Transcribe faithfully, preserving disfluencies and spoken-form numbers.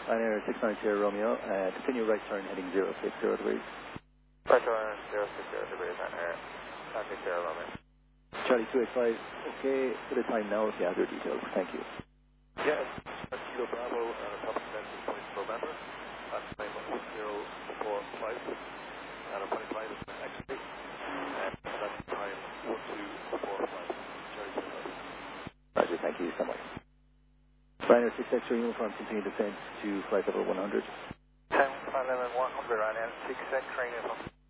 Ryanair six nine zero Romeo, uh, continue right turn heading zero six zero degrees. Right turn zero six zero degrees, Ryanair six zero Romeo. Charlie two eight five, okay, for the time now if you have your details. Thank you. Yes, Kilo Bravo and a top extension point November. That's nine one zero four five. And I'm running line is X-ray. And that's time one two four five. Charlie two eight five. Roger, thank you so much. Ryanair six X-ray uniform, continue descent to flight level one hundred. ten, flight level one hundred, Ryanair six X-ray uniform.